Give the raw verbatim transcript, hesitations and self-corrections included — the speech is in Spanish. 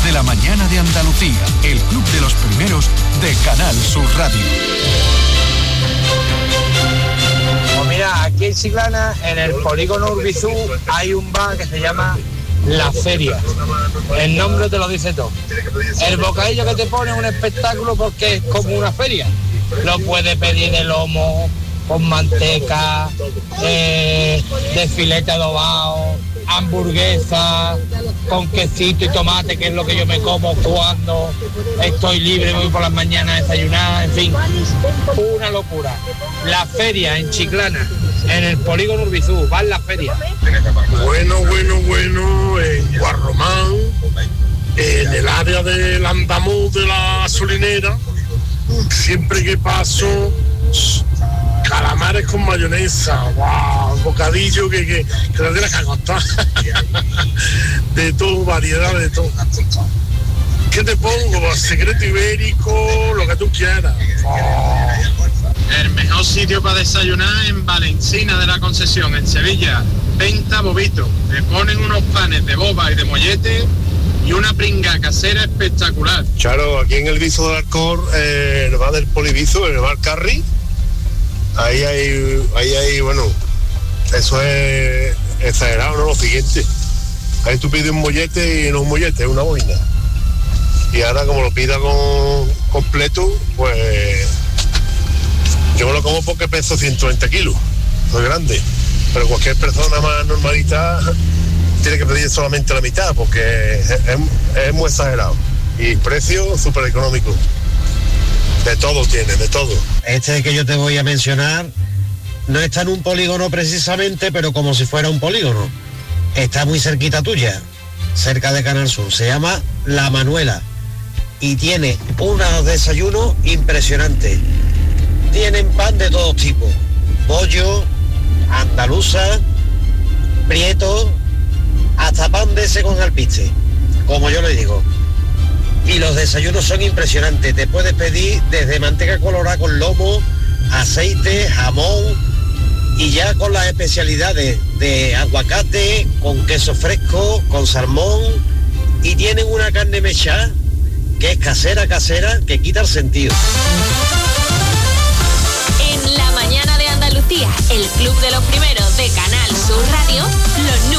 de la mañana de Andalucía, el club de los primeros de Canal Sur Radio. Pues mira, aquí en Chiclana, en el polígono Urbizú, hay un bar que se llama La Feria. El nombre te lo dice todo. El bocadillo que te pone es un espectáculo porque es como una feria. Lo puedes pedir de lomo, con manteca, eh, de filete adobado, hamburguesa, con quesito y tomate, que es lo que yo me como cuando estoy libre, voy por las mañanas a desayunar, en fin, una locura. La Feria en Chiclana, en el polígono Urbizú, va en La Feria. Bueno, bueno, bueno, en Guarromán, en el área del andamuz de la gasolinera, siempre que paso, calamares con mayonesa, wow, bocadillo que, que, que lo tienes que acostar. De todo, variedad de todo. ¿Qué te pongo? Secreto ibérico, lo que tú quieras. Oh. El mejor sitio para desayunar en Valencina de la Concesión, en Sevilla. Venta Bobito. Le ponen unos panes de boba y de mollete y una pringa casera espectacular. Charo, aquí en el Viso del Alcor, eh, el bar del Poliviso, el bar Carri, ahí hay, ahí hay, bueno, eso es exagerado, ¿no? Lo siguiente, ahí tú pides un mollete y no un mollete, es una boina. Y ahora como lo pida con completo, pues yo me lo como porque peso ciento veinte kilos, no es grande, pero cualquier persona más normalita tiene que pedir solamente la mitad porque es, es, es muy exagerado. Y precio súper económico. De todo tiene, de todo. Este que yo te voy a mencionar no está en un polígono precisamente, pero como si fuera un polígono. Está muy cerquita tuya, cerca de Canal Sur. Se llama La Manuela y tiene unos desayunos impresionantes. Tienen pan de todos tipos, bollo, andaluza, prieto, hasta pan de ese con alpiste, como yo le digo. Y los desayunos son impresionantes. Te puedes pedir desde manteca colorada con lomo, aceite, jamón y ya con las especialidades de aguacate, con queso fresco, con salmón, y tienen una carne mechada que es casera, casera, que quita el sentido. En la mañana de Andalucía, el club de los primeros de Canal Sur Radio, los